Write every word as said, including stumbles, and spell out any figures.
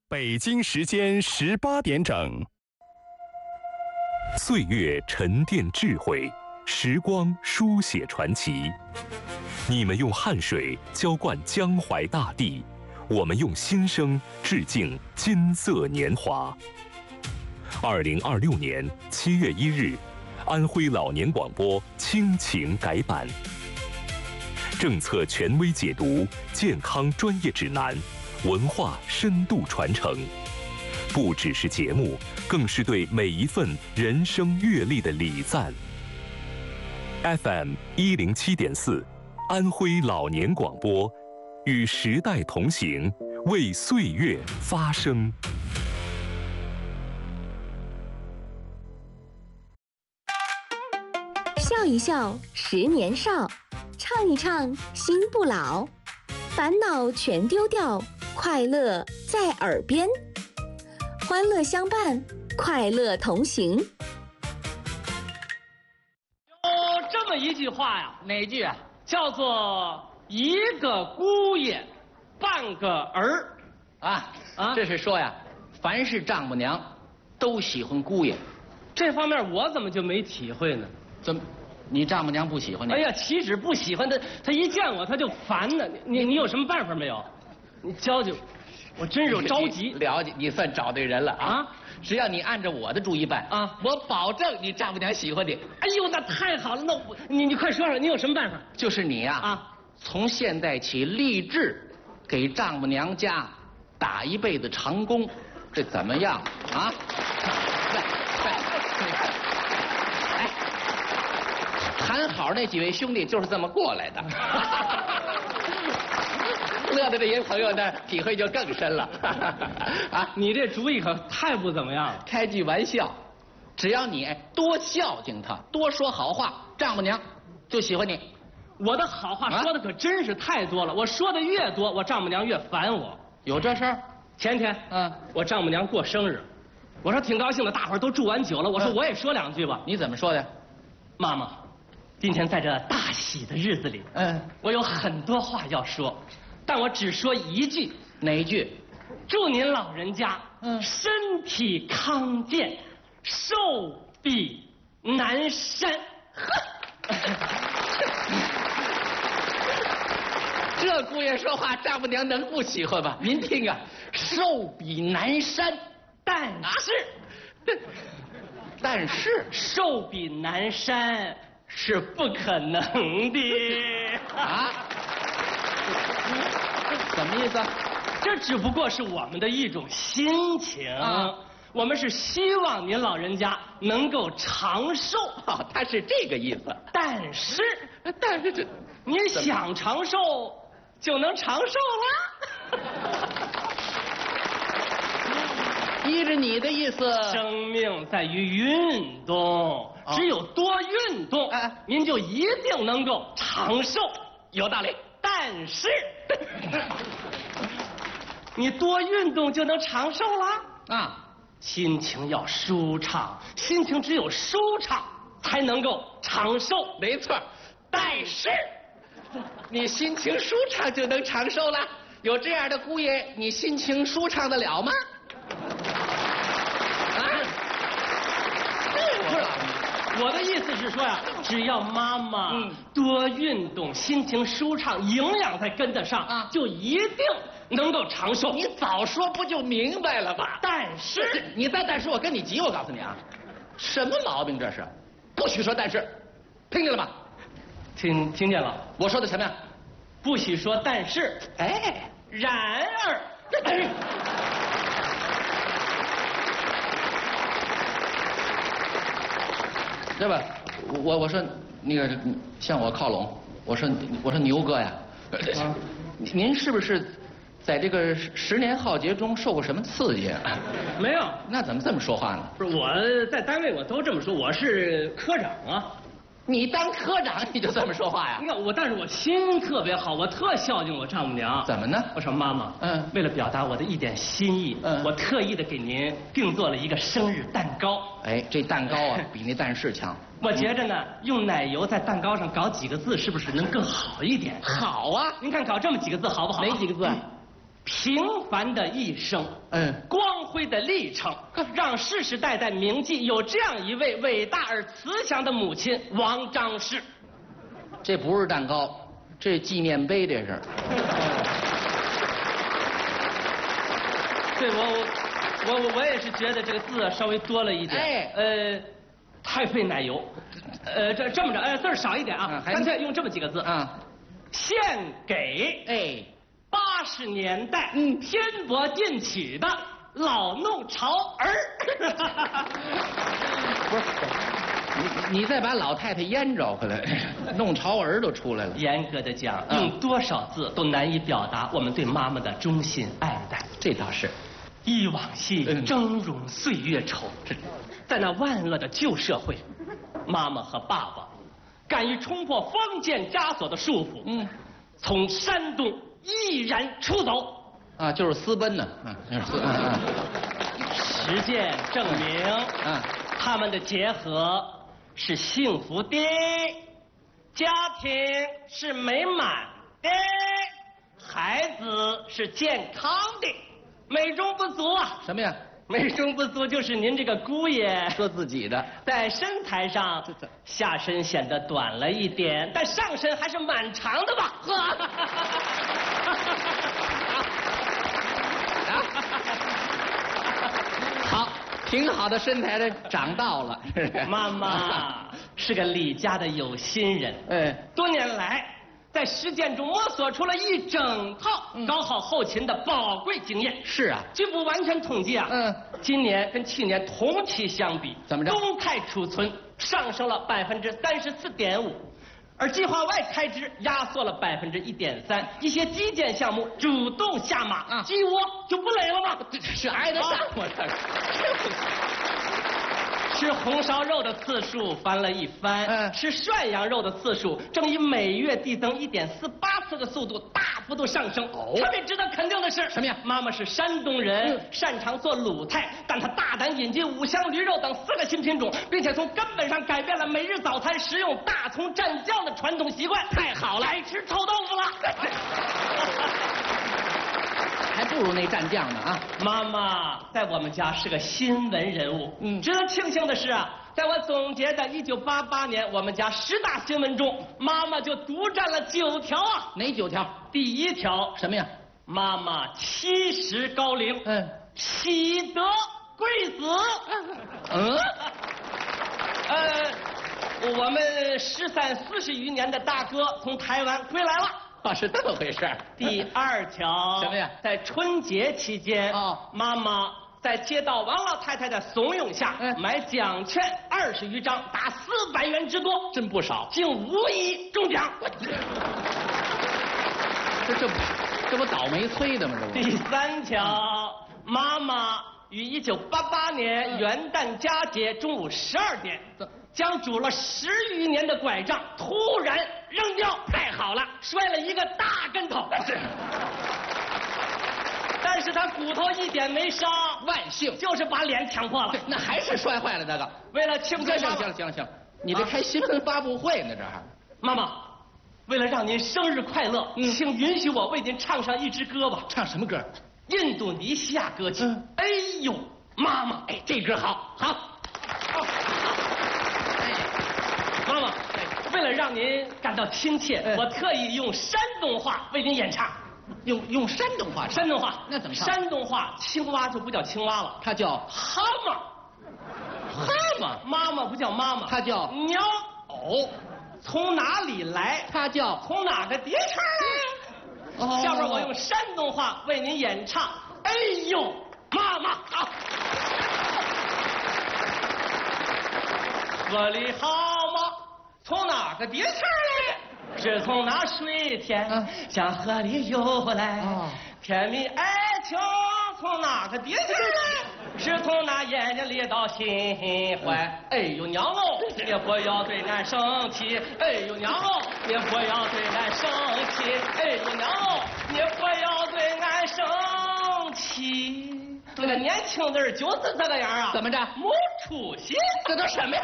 北京时间十八点整。 岁月沉淀智慧，时光书写传奇。你们用汗水浇灌江淮大地，我们用心声致敬金色年华。二零二六年七月一日，安徽老年广播亲情改版，政策权威解读，健康专业指南，文化深度传承，不只是节目，更是对每一份人生阅历的礼赞。F M 一零七点四，安徽老年广播，与时代同行，为岁月发声。 笑一笑，十年少；唱一唱，心不老。烦恼全丢掉，快乐在耳边。欢乐相伴，快乐同行。 有这么一句话呀， 哪句啊？ 叫做“一个姑爷，半个儿”。 啊啊， 这是说呀，凡是丈母娘，都喜欢姑爷。 这方面我怎么就没体会呢？ 怎么，你丈母娘不喜欢你？ 哎呀，岂止不喜欢他，他一见我他就烦呢。你你你有什么办法没有？你教教我，我真是有着急。 了解，你算找对人了啊！ 啊只要你按照我的主意办啊， 我保证你丈母娘喜欢你。 哎呦，那太好了！那我你你快说说，你有什么办法？ 就是你呀啊， 从现在起立志给丈母娘家打一辈子长工，这怎么样啊？来来，哎，谈好那几位兄弟就是这么过来的。乐的这些朋友呢，体会就更深了。啊， 你这主意可太不怎么样了。 开句玩笑，只要你多孝敬他，多说好话，丈母娘就喜欢你。 我的好话说的可真是太多了，我说的越多，我丈母娘越烦我。 有这事儿？ 前天， 嗯， 我丈母娘过生日，我说挺高兴的，大伙儿都祝完酒了，我说我也说两句吧。 你怎么说的？ 妈妈，今天在这大喜的日子里， 嗯， 我有很多话要说，但我只说一句。 哪一句？ 祝您老人家， 嗯， 身体康健，寿比南山。 这姑爷说话，丈母娘能不喜欢吗？您听啊，寿比南山， 但是， 但是寿比南山是不可能的啊？什么意思？ 这只不过是我们的一种心情。 啊， 我们是希望您老人家能够长寿。 哦，他是这个意思。 但是， 但是这您想长寿就能长寿了。 依着你的意思， 生命在于运动，只有多运动， 哎您就一定能够长寿。 有道理。 但是，你多运动就能长寿了啊？ 心情要舒畅，心情只有舒畅才能够长寿。 没错。但是，你心情舒畅就能长寿了？有这样的姑爷，你心情舒畅得了吗？ 我的意思是说呀，只要妈妈嗯多运动，心情舒畅，营养再跟得上啊， 就一定能够长寿。 你早说不就明白了吗？ 但是你再但是，我跟你急，我告诉你啊，什么毛病这是？不许说但是，听见了吗？ 听听见了， 我说的什么呀？ 不许说但是。 哎， 然而，哎对吧？我我说那个向我靠拢，我说我说牛哥呀， 啊您是不是在这个十年浩劫中受过什么刺激啊？ 没有， 那怎么这么说话呢？ 不是我在单位我都这么说，我是科长啊。 你当科长你就这么说话呀你？看我，但是我心特别好，我特孝敬我丈母娘。 怎么呢？ 我说妈妈， 嗯为了表达我的一点心意， 嗯我特意的给您定做了一个生日蛋糕。 哎，这蛋糕啊，比那但是强。 我觉着呢，用奶油在蛋糕上搞几个字，是不是能更好一点？ 好啊， 您看搞这么几个字好不好？ 哪几个字啊？ 平凡的一生， 嗯， 光辉的历程，让世世代代铭记有这样一位伟大而慈祥的母亲王张氏。 这不是蛋糕，这纪念碑，这是。 对我，我我我也是觉得这个字稍微多了一点， 哎， 呃，太费奶油，呃，这这么着，呃，字儿少一点啊， 嗯还干脆用这么几个字啊， 献给哎， 八十年代嗯天国进取的老弄潮儿。 不是，你你再把老太太腌着回来，弄潮儿都出来了。 严格的讲， 嗯用多少字都难以表达我们对妈妈的衷心爱戴。 这倒是， 忆往昔嗯峥嵘岁月稠，在那万恶的旧社会，妈妈和爸爸敢于冲破封建枷锁的束缚， 嗯， 从山东毅然出走。 啊，就是私奔呢，嗯，就是私，嗯嗯实践证明， 嗯， 他们的结合是幸福的，家庭是美满的，孩子是健康的，美中不足啊！ 什么呀？ 美中不足就是您这个姑爷说自己的， 在身材上这这下身显得短了一点，但上身还是蛮长的吧？ 好，挺好的身材的长到了。 妈妈是个李家的有心人， 哎， 多年来在实践中摸索出了一整套搞好后勤的宝贵经验。 是啊， 据不完全统计啊， 嗯， 今年跟去年同期相比， 怎么着动态储存上升了百分之三十四点五，而计划外开支压缩了百分之一点三，一些基建项目主动下马， 啊鸡窝就不垒了吗？ 这是挨得上我这个。 吃红烧肉的次数翻了一番， 嗯吃涮羊肉的次数正以每月递增一点四八次的速度大幅度上升。 哦特别值得肯定的是， 什么呀妈妈是山东人， 嗯擅长做鲁菜，但她大胆引进五香驴肉等四个新品种，并且从根本上改变了每日早餐食用大葱蘸酱的传统习惯。太好了，爱吃臭豆腐了。 还不如那蘸酱呢啊！ 妈妈在我们家是个新闻人物。 嗯值得庆幸的是啊，在我总结的一九八八年我们家十大新闻中，妈妈就独占了九条啊。 哪九条？ 第一条， 什么呀？ 妈妈七十高龄， 嗯喜得贵子。 嗯， 呃，我们失散四十余年的大哥从台湾归来了。 啊，是这么回事儿。 第二条， 什么呀在春节期间， 哦妈妈在接到王老太太的怂恿下， 嗯买奖券二十余张，达四百元之多， 真不少。 竟无一中奖。 这这不这不倒霉催的吗？这不。 第三条，妈妈于一九八八年元旦佳节中午十二点，将拄了十余年的拐杖突然扔掉，太好了，摔了一个大跟头。但是他骨头一点没伤， 万幸， 就是把脸抢破了。 那还是摔坏了那个。 为了庆祝行行妈妈行了行了行了，你这开新闻发布会呢这还？ 妈妈，为了让您生日快乐， 嗯请允许我为您唱上一支歌吧。 唱什么歌？ 印度尼西亚歌曲。 嗯哎呦，妈妈， 哎，这歌好，好。 妈妈，为了让您感到亲切， 嗯我特意用山东话为您演唱。 用用山东话唱。 山东话那怎么唱？ 山东话青蛙就不叫青蛙了， 它叫蛤蟆。 蛤蟆， 妈妈不叫妈妈， 它叫鸟偶。从哪里来？ 它叫从哪个碟圈来？ 哦下边我用山东话为您演唱。哎呦，妈妈好。河里蛤蟆从哪个碟圈来？是从那水天嗯向河里游来。 哦甜蜜爱情从哪个碟圈来？是从那眼睛里到心怀。哎呦娘哦，你不要对俺生气。哎呦娘哦，你不要对俺生气。哎呦娘哦，你不要对俺生气。这个年轻人就是这个样啊！ 怎么着没出息。 这都什么呀？